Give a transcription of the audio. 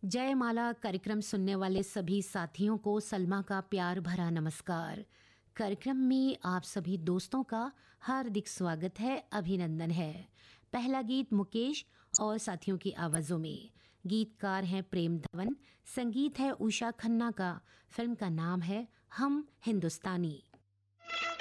जयमाला कार्यक्रम सुनने वाले सभी साथियों को सलमा का प्यार भरा नमस्कार। कार्यक्रम में आप सभी दोस्तों का हार्दिक स्वागत है, अभिनंदन है। पहला गीत मुकेश और साथियों की आवाज़ों में। गीतकार हैं प्रेम धवन, संगीत है उषा खन्ना का। फिल्म का नाम है हम हिंदुस्तानी।